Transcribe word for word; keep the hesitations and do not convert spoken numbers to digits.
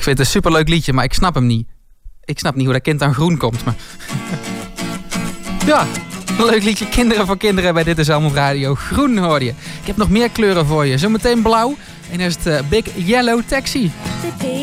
vind het een superleuk liedje, maar ik snap hem niet. Ik snap niet hoe dat kind aan groen komt. Maar... ja, een leuk liedje. Kinderen voor kinderen bij Dit Is Helmond Radio. Groen hoorde je. Ik heb nog meer kleuren voor je. Zometeen blauw. En dan is het uh, Big Yellow Taxi.